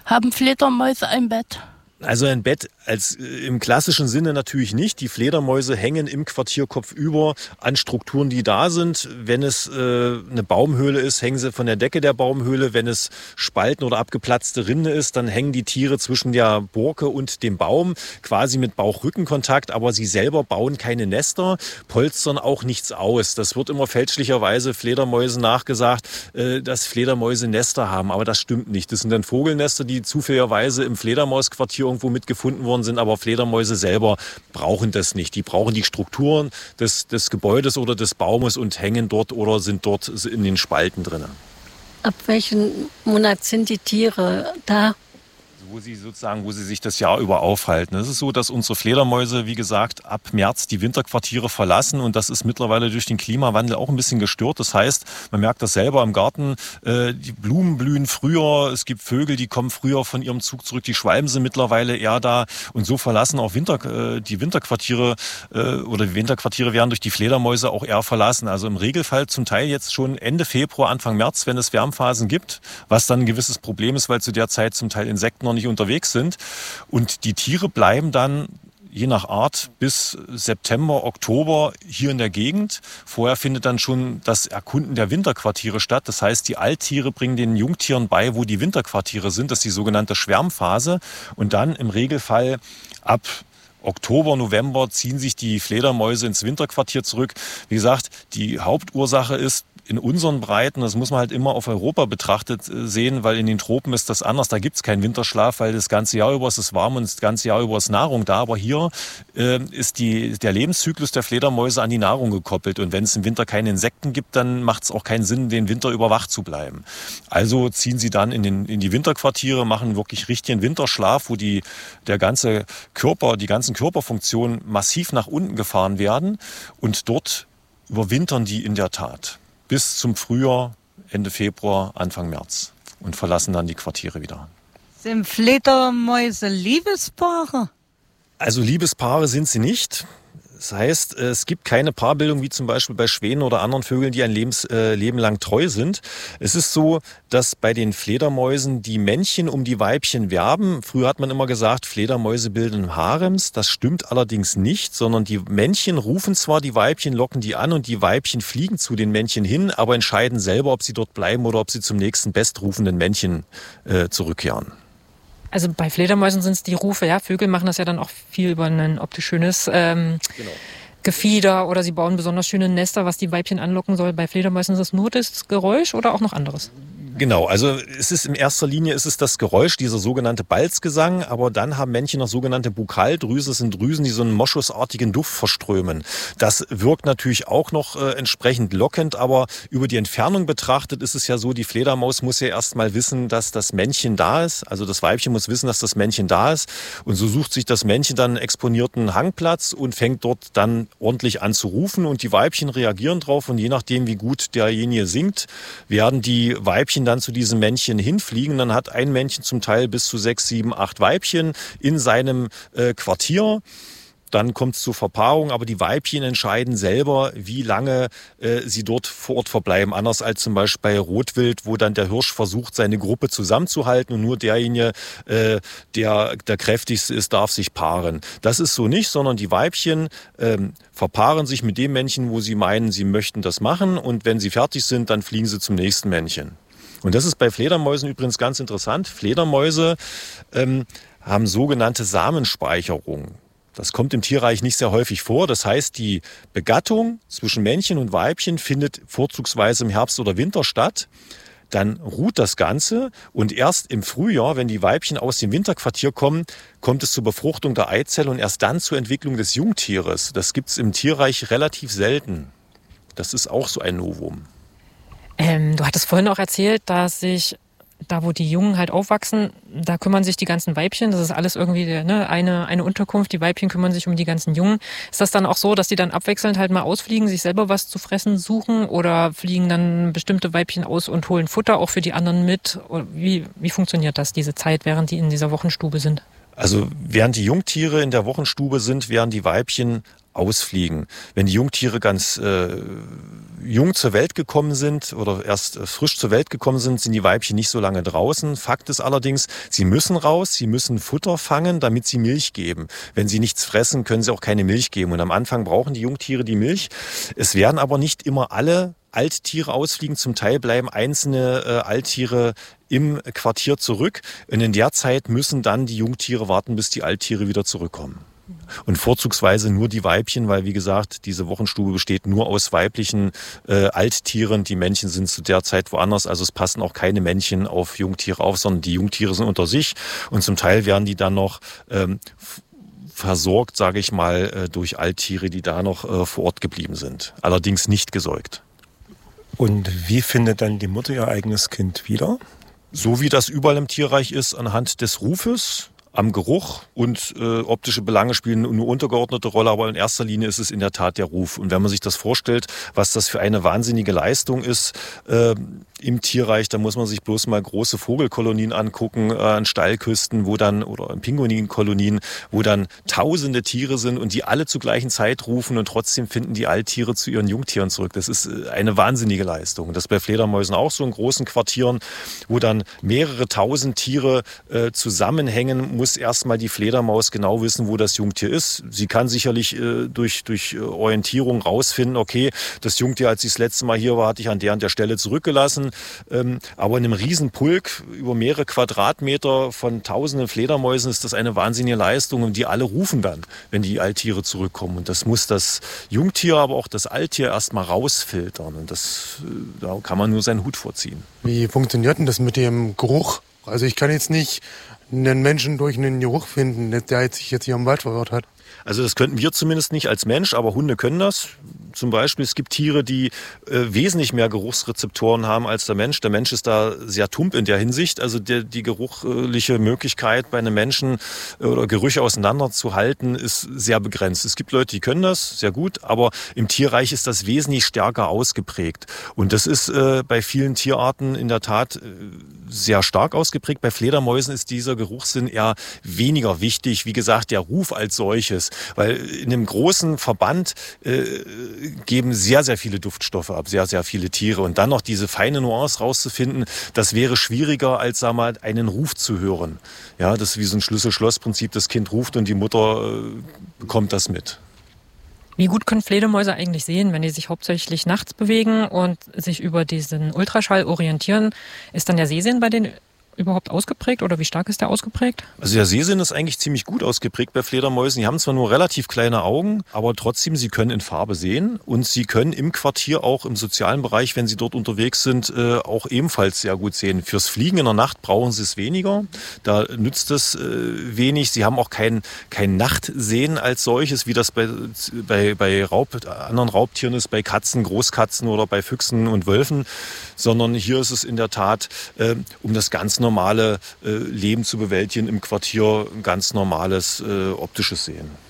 Haben Fledermäuse ein Bett? Also ein Bett im klassischen Sinne natürlich nicht. Die Fledermäuse hängen im Quartier kopfüber an Strukturen, die da sind. Wenn es eine Baumhöhle ist, hängen sie von der Decke der Baumhöhle. Wenn es Spalten oder abgeplatzte Rinde ist, dann hängen die Tiere zwischen der Borke und dem Baum, quasi mit Bauch-Rücken-Kontakt. Aber sie selber bauen keine Nester, polstern auch nichts aus. Das wird immer fälschlicherweise Fledermäusen nachgesagt, dass Fledermäuse Nester haben. Aber das stimmt nicht. Das sind dann Vogelnester, die zufälligerweise im Fledermausquartier irgendwo mitgefunden worden sind, aber Fledermäuse selber brauchen das nicht. Die brauchen die Strukturen des Gebäudes oder des Baumes und hängen dort oder sind dort in den Spalten drin. Ab welchem Monat sind die Tiere da? Wo sie sich das Jahr über aufhalten. Es ist so, dass unsere Fledermäuse, wie gesagt, ab März die Winterquartiere verlassen und das ist mittlerweile durch den Klimawandel auch ein bisschen gestört. Das heißt, man merkt das selber im Garten, die Blumen blühen früher, es gibt Vögel, die kommen früher von ihrem Zug zurück, die Schwalben sind mittlerweile eher da und so verlassen auch die Winterquartiere oder die Winterquartiere werden durch die Fledermäuse auch eher verlassen. Also im Regelfall zum Teil jetzt schon Ende Februar, Anfang März, wenn es Wärmphasen gibt, was dann ein gewisses Problem ist, weil zu der Zeit zum Teil Insekten noch nicht unterwegs sind. Und die Tiere bleiben dann je nach Art bis September, Oktober hier in der Gegend. Vorher findet dann schon das Erkunden der Winterquartiere statt. Das heißt, die Alttiere bringen den Jungtieren bei, wo die Winterquartiere sind. Das ist die sogenannte Schwärmphase. Und dann im Regelfall ab Oktober, November ziehen sich die Fledermäuse ins Winterquartier zurück. Wie gesagt, die Hauptursache ist in unseren Breiten, das muss man halt immer auf Europa betrachtet sehen, weil in den Tropen ist das anders. Da gibt es keinen Winterschlaf, weil das ganze Jahr über ist es warm und das ganze Jahr über ist Nahrung da. Aber hier ist der Lebenszyklus der Fledermäuse an die Nahrung gekoppelt. Und wenn es im Winter keine Insekten gibt, dann macht es auch keinen Sinn, den Winter über wach zu bleiben. Also ziehen sie dann in die Winterquartiere, machen wirklich richtigen Winterschlaf, wo die ganzen Körperfunktionen massiv nach unten gefahren werden. Und dort überwintern die in der Tat bis zum Frühjahr, Ende Februar, Anfang März und verlassen dann die Quartiere wieder. Sind Fledermäuse Liebespaare? Also Liebespaare sind sie nicht. Das heißt, es gibt keine Paarbildung wie zum Beispiel bei Schwänen oder anderen Vögeln, die ein Leben lang treu sind. Es ist so, dass bei den Fledermäusen die Männchen um die Weibchen werben. Früher hat man immer gesagt, Fledermäuse bilden Harems. Das stimmt allerdings nicht, sondern die Männchen rufen zwar die Weibchen, locken die an und die Weibchen fliegen zu den Männchen hin, aber entscheiden selber, ob sie dort bleiben oder ob sie zum nächsten bestrufenden Männchen zurückkehren. Also bei Fledermäusen sind es die Rufe, ja. Vögel machen das ja dann auch viel über ein optisch schönes Gefieder oder sie bauen besonders schöne Nester, was die Weibchen anlocken soll. Bei Fledermäusen ist es nur das Geräusch oder auch noch anderes? Genau, also es ist in erster Linie das Geräusch, dieser sogenannte Balzgesang, aber dann haben Männchen noch sogenannte Bukaldrüsen, das sind Drüsen, die so einen moschusartigen Duft verströmen. Das wirkt natürlich auch noch entsprechend lockend, aber über die Entfernung betrachtet ist es ja so, die Fledermaus muss ja erst mal wissen, dass das Männchen da ist, also das Weibchen muss wissen, dass das Männchen da ist und so sucht sich das Männchen dann einen exponierten Hangplatz und fängt dort dann ordentlich an zu rufen und die Weibchen reagieren drauf und je nachdem, wie gut derjenige singt, werden die Weibchen dann zu diesem Männchen hinfliegen. Dann hat ein Männchen zum Teil bis zu 6, 7, 8 Weibchen in seinem Quartier. Dann kommt es zur Verpaarung, aber die Weibchen entscheiden selber, wie lange sie dort vor Ort verbleiben. Anders als zum Beispiel bei Rotwild, wo dann der Hirsch versucht, seine Gruppe zusammenzuhalten und nur derjenige, der kräftigste ist, darf sich paaren. Das ist so nicht, sondern die Weibchen verpaaren sich mit dem Männchen, wo sie meinen, sie möchten das machen. Und wenn sie fertig sind, dann fliegen sie zum nächsten Männchen. Und das ist bei Fledermäusen übrigens ganz interessant. Fledermäuse haben sogenannte Samenspeicherung. Das kommt im Tierreich nicht sehr häufig vor. Das heißt, die Begattung zwischen Männchen und Weibchen findet vorzugsweise im Herbst oder Winter statt. Dann ruht das Ganze und erst im Frühjahr, wenn die Weibchen aus dem Winterquartier kommen, kommt es zur Befruchtung der Eizelle und erst dann zur Entwicklung des Jungtieres. Das gibt es im Tierreich relativ selten. Das ist auch so ein Novum. Du hattest vorhin auch erzählt, dass sich da, wo die Jungen halt aufwachsen, da kümmern sich die ganzen Weibchen. Das ist alles irgendwie eine Unterkunft. Die Weibchen kümmern sich um die ganzen Jungen. Ist das dann auch so, dass die dann abwechselnd halt mal ausfliegen, sich selber was zu fressen suchen? Oder fliegen dann bestimmte Weibchen aus und holen Futter auch für die anderen mit? Wie funktioniert das, diese Zeit, während die in dieser Wochenstube sind? Also während die Jungtiere in der Wochenstube sind, werden die Weibchen ausfliegen. Wenn die Jungtiere ganz jung zur Welt gekommen sind oder erst frisch zur Welt gekommen sind, sind die Weibchen nicht so lange draußen. Fakt ist allerdings, sie müssen raus, sie müssen Futter fangen, damit sie Milch geben. Wenn sie nichts fressen, können sie auch keine Milch geben. Und am Anfang brauchen die Jungtiere die Milch. Es werden aber nicht immer alle Alttiere ausfliegen. Zum Teil bleiben einzelne Alttiere im Quartier zurück. Und in der Zeit müssen dann die Jungtiere warten, bis die Alttiere wieder zurückkommen. Und vorzugsweise nur die Weibchen, weil wie gesagt, diese Wochenstube besteht nur aus weiblichen Alttieren. Die Männchen sind zu der Zeit woanders, also es passen auch keine Männchen auf Jungtiere auf, sondern die Jungtiere sind unter sich. Und zum Teil werden die dann noch versorgt, sage ich mal, durch Alttiere, die da noch vor Ort geblieben sind. Allerdings nicht gesäugt. Und wie findet dann die Mutter ihr eigenes Kind wieder? So wie das überall im Tierreich ist, anhand des Rufes, am Geruch und optische Belange spielen eine untergeordnete Rolle, aber in erster Linie ist es in der Tat der Ruf. Und wenn man sich das vorstellt, was das für eine wahnsinnige Leistung ist im Tierreich, da muss man sich bloß mal große Vogelkolonien angucken, an Steilküsten, wo dann, oder in Pinguinkolonien, wo dann tausende Tiere sind und die alle zur gleichen Zeit rufen und trotzdem finden die Alttiere zu ihren Jungtieren zurück. Das ist eine wahnsinnige Leistung. Das ist bei Fledermäusen auch so in großen Quartieren, wo dann mehrere tausend Tiere zusammenhängen, muss erstmal die Fledermaus genau wissen, wo das Jungtier ist. Sie kann sicherlich durch Orientierung rausfinden, okay, das Jungtier, als ich das letzte Mal hier war, hatte ich an der und der Stelle zurückgelassen. Aber in einem Riesenpulk über mehrere Quadratmeter von tausenden Fledermäusen ist das eine wahnsinnige Leistung und die alle rufen dann, wenn die Alttiere zurückkommen. Und das muss das Jungtier, aber auch das Alttier erstmal rausfiltern. Und da kann man nur seinen Hut vorziehen. Wie funktioniert denn das mit dem Geruch? Also ich kann jetzt nicht einen Menschen durch einen Geruch finden, der sich jetzt hier im Wald verirrt hat. Also das könnten wir zumindest nicht als Mensch, aber Hunde können das. Zum Beispiel, es gibt Tiere, die wesentlich mehr Geruchsrezeptoren haben als der Mensch. Der Mensch ist da sehr tump in der Hinsicht. Also die geruchliche Möglichkeit bei einem Menschen oder Gerüche auseinanderzuhalten ist sehr begrenzt. Es gibt Leute, die können das sehr gut, aber im Tierreich ist das wesentlich stärker ausgeprägt. Und das ist bei vielen Tierarten in der Tat sehr stark ausgeprägt. Bei Fledermäusen ist dieser Geruchssinn eher weniger wichtig. Wie gesagt, der Ruf als solches. Weil in einem großen Verband geben sehr, sehr viele Duftstoffe ab, sehr, sehr viele Tiere. Und dann noch diese feine Nuance rauszufinden, das wäre schwieriger, als sag mal, einen Ruf zu hören. Ja, das ist wie so ein Schlüssel-Schloss-Prinzip. Das Kind ruft und die Mutter bekommt das mit. Wie gut können Fledermäuse eigentlich sehen, wenn die sich hauptsächlich nachts bewegen und sich über diesen Ultraschall orientieren? Ist dann der Sehsinn bei denen überhaupt ausgeprägt oder wie stark ist der ausgeprägt? Also der Sehsinn ist eigentlich ziemlich gut ausgeprägt bei Fledermäusen. Die haben zwar nur relativ kleine Augen, aber trotzdem, sie können in Farbe sehen und sie können im Quartier auch im sozialen Bereich, wenn sie dort unterwegs sind, auch ebenfalls sehr gut sehen. Fürs Fliegen in der Nacht brauchen sie es weniger. Da nützt es wenig. Sie haben auch kein Nachtsehen als solches, wie das bei anderen Raubtieren ist, bei Katzen, Großkatzen oder bei Füchsen und Wölfen, sondern hier ist es in der Tat, um das ganz normale Leben zu bewältigen im Quartier, ein ganz normales optisches Sehen.